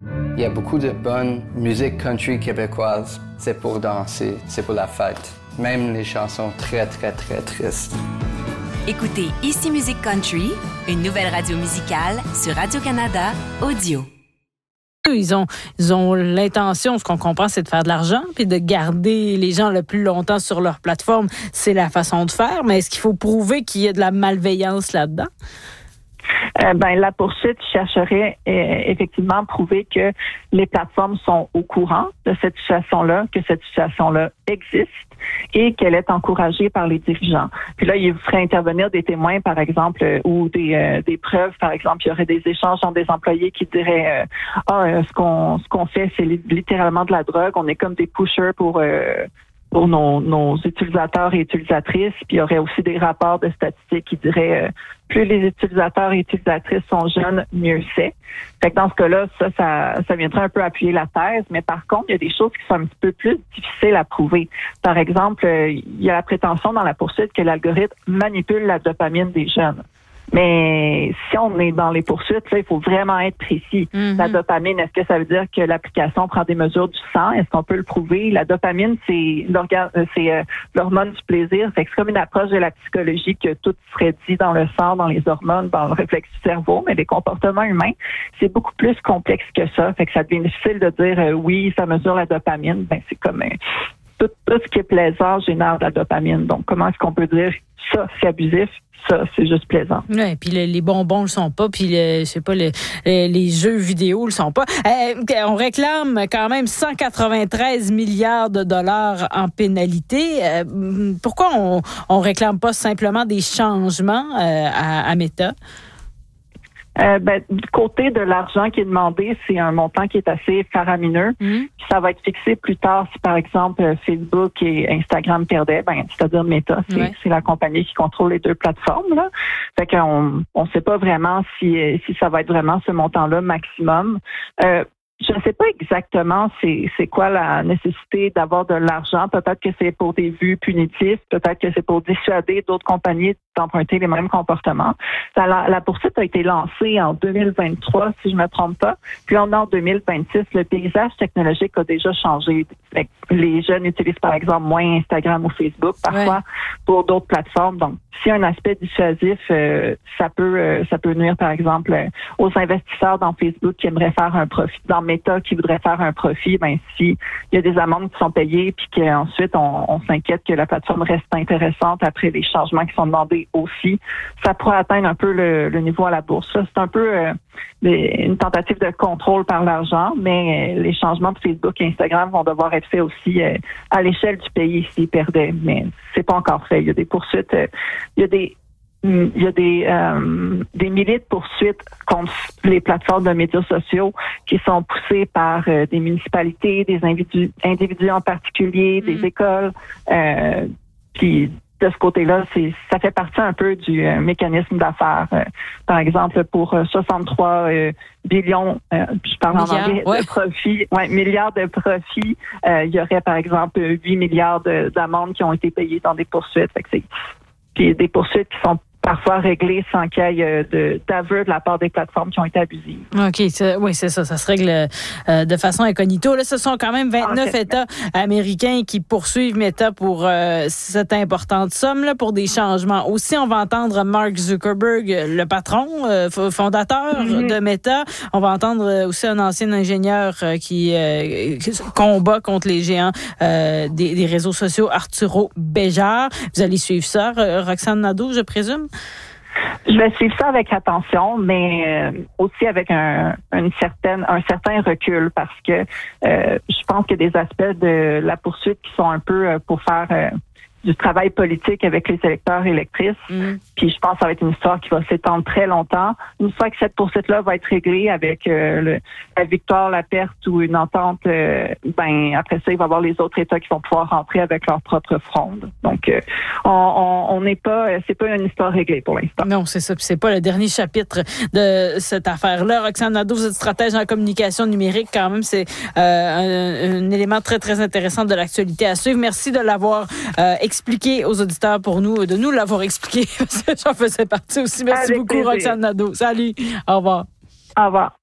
Il y a beaucoup de bonne musique country québécoise. C'est pour danser, c'est pour la fête. Même les chansons très, très, très tristes. Écoutez Ici Musique Country, une nouvelle radio musicale sur Radio-Canada Audio. Ils ont l'intention, ce qu'on comprend, c'est de faire de l'argent puis de garder les gens le plus longtemps sur leur plateforme. C'est la façon de faire, mais est-ce qu'il faut prouver qu'il y a de la malveillance là-dedans? La poursuite chercherait effectivement à prouver que les plateformes sont au courant de cette situation-là, que cette situation-là existe et qu'elle est encouragée par les dirigeants. Puis là, il ferait intervenir des témoins, par exemple, ou des preuves. Par exemple, il y aurait des échanges entre des employés qui diraient ce qu'on fait, c'est littéralement de la drogue. On est comme des pushers pour nos utilisateurs et utilisatrices. Puis il y aurait aussi des rapports de statistiques qui diraient plus les utilisateurs et utilisatrices sont jeunes, mieux c'est. Fait que dans ce cas-là, ça viendrait un peu appuyer la thèse. Mais par contre, il y a des choses qui sont un petit peu plus difficiles à prouver. Par exemple, il y a la prétention dans la poursuite que l'algorithme manipule la dopamine des jeunes. Mais si on est dans les poursuites, là, il faut vraiment être précis. Mm-hmm. La dopamine, est-ce que ça veut dire que l'application prend des mesures du sang? Est-ce qu'on peut le prouver? La dopamine, c'est l'hormone du plaisir. Fait que c'est comme une approche de la psychologie que tout serait dit dans le sang, dans les hormones, dans le réflexe du cerveau. Mais les comportements humains, c'est beaucoup plus complexe que ça. Fait que ça devient difficile de dire oui, ça mesure la dopamine. C'est comme tout ce qui est plaisant génère de la dopamine. Donc, comment est-ce qu'on peut dire ça, c'est abusif? Ça, c'est juste plaisant. Oui, puis les bonbons le sont pas, puis les jeux vidéo le sont pas. On réclame quand même 193 milliards de dollars en pénalité. Pourquoi on réclame pas simplement des changements à Meta? Du côté de l'argent qui est demandé, c'est un montant qui est assez faramineux. Puis ça va être fixé plus tard si, par exemple, Facebook et Instagram perdaient, c'est-à-dire Meta, c'est la compagnie qui contrôle les deux plateformes, là. Fait qu'on sait pas vraiment si ça va être vraiment ce montant-là maximum. Je ne sais pas exactement c'est quoi la nécessité d'avoir de l'argent. Peut-être que c'est pour des vues punitives, peut-être que c'est pour dissuader d'autres compagnies d'emprunter les mêmes comportements. La poursuite a été lancée en 2023, si je ne me trompe pas. Puis on est en 2026. Le paysage technologique a déjà changé. Les jeunes utilisent par exemple moins Instagram ou Facebook parfois pour d'autres plateformes. Donc, s'il y a un aspect dissuasif, ça peut nuire par exemple aux investisseurs dans Facebook qui aimeraient faire un profit, dans Meta qui voudrait faire un profit. S'il y a des amendes qui sont payées puis qu'ensuite on s'inquiète que la plateforme reste intéressante après les changements qui sont demandés aussi, ça pourrait atteindre un peu le niveau à la bourse. Ça, c'est un peu une tentative de contrôle par l'argent, mais les changements de Facebook et Instagram vont devoir être faits aussi à l'échelle du pays s'ils perdaient. Mais c'est pas encore fait. Il y a des poursuites, il y a des milliers de poursuites contre les plateformes de médias sociaux qui sont poussées par des municipalités, des individus en particulier, des écoles. Puis de ce côté-là, ça fait partie un peu du mécanisme d'affaires. Par exemple, pour 63 billions, je parle en anglais, de profit, milliards de profits, il y aurait par exemple 8 milliards d'amendes qui ont été payées dans des poursuites. Fait que puis des poursuites qui sont parfois réglées sans qu'il y ait d'aveu de la part des plateformes qui ont été abusives. OK, c'est ça. Ça se règle de façon incognito. Là, ce sont quand même 29 États américains qui poursuivent Meta pour cette importante somme là, pour des changements. Aussi, on va entendre Mark Zuckerberg, le patron, fondateur de Meta. On va entendre aussi un ancien ingénieur qui combat contre les géants des réseaux sociaux, Arturo Béjart. Vous allez suivre ça, Roxane Nadeau, je présume? Je vais suivre ça avec attention, mais aussi avec un certain recul parce que je pense qu'il y a des aspects de la poursuite qui sont un peu pour faire du travail politique avec les électeurs et électrices. Puis je pense que ça va être une histoire qui va s'étendre très longtemps. Une fois que cette poursuite-là va être réglée avec la victoire, la perte ou une entente, après ça, il va y avoir les autres États qui vont pouvoir rentrer avec leur propre fronde. Donc, on n'est pas, c'est pas une histoire réglée pour l'instant. Non, c'est ça. Puis c'est pas le dernier chapitre de cette affaire-là. Roxane Nadeau, vous êtes stratège en communication numérique. Quand même, c'est un élément très, très intéressant de l'actualité à suivre. Merci de l'avoir expliqué aux auditeurs pour nous, de nous l'avoir expliqué. J'en faisais partie aussi. Merci beaucoup, Roxane Nadeau. Salut. Au revoir. Au revoir.